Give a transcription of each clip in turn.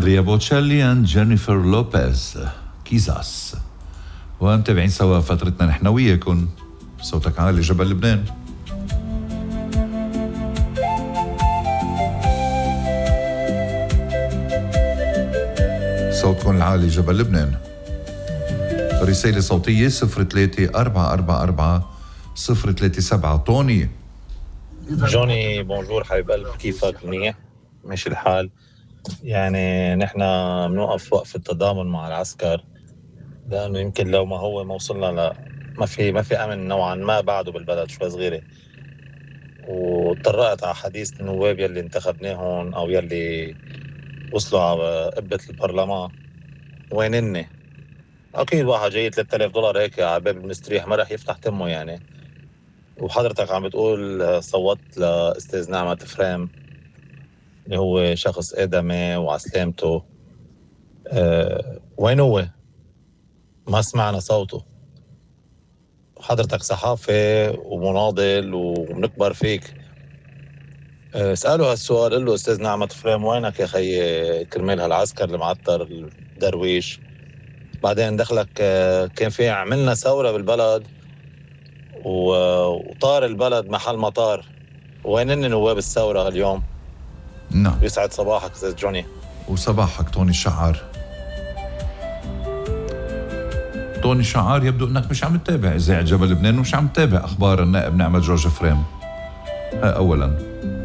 أندريا بوتشيلي and جينيفر لوبيز كيزاس. ومتابعين سوا فترتنا نحن وياكم. صوتك عالي جبل لبنان. صوتكم العالي جبل لبنان. رسالة صوتية 03-444-037. طوني جوني بونجور حبيب قلب، كيفك؟ منيح؟ ماشي الحال. يعني نحن بنوقف وقف التضامن مع العسكر، لأنه يمكن لو ما هو ما وصلنا ما في أمن نوعا ما بعده بالبلد شوي صغيرة. وطرقت على حديث النواب يلي انتخبناهم أو يلي وصلوا على قبة البرلمان. وينني؟ أكيد واحد جاي $3000 هيك على باب المستريح ما رح يفتح تمه يعني. وحضرتك عم بتقول صوت لأستاذ نعمة فريم اللي هو شخص آدمي وعسلامته. وين هو؟ ما سمعنا صوته. حضرتك صحافي ومناضل وبنكبر فيك. اسأله هالسؤال، قل له أستاذ نعمة فريم وينك يا خي كرمال هالعسكر المعطر الدرويش. بعدين دخلك كان في عملنا ثورة بالبلد وطار البلد محل مطار. وينن نواب الثورة اليوم؟ نعم. يسعد صباحك أستاذ جوني. وصباحك طوني الشعار. طوني الشعار، يبدو أنك مش عم تتابع إذاعة جبل لبنان ومش عم تتابع أخبار النائب نعمة جورج فريم. أولا،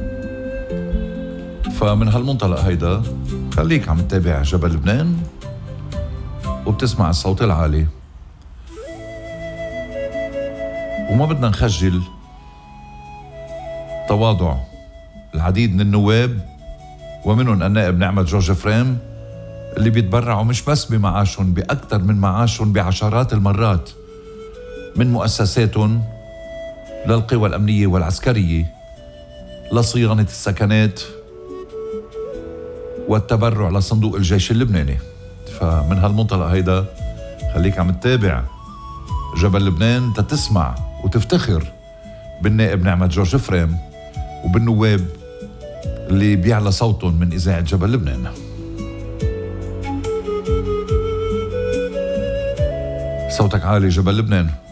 فمن هالمنطلق هيدا خليك عم تتابع جبل لبنان وبتسمع الصوت العالي. وما بدنا نخجل تواضع العديد من النواب ومنهم النائب نعمة جورج فريم اللي بيتبرعوا مش بس بمعاشهم، بأكثر من معاشهم بعشرات المرات من مؤسساتهم للقوى الأمنية والعسكرية لصيانة السكنات والتبرع لصندوق الجيش اللبناني. فمن هالمنطلق هيدا خليك عم تتابع جبل لبنان تتسمع وتفتخر بالنائب نعمة جورج فريم وبالنواب اللي بيعلى صوتهم من إذاعة جبل لبنان. صوتك عالي جبل لبنان.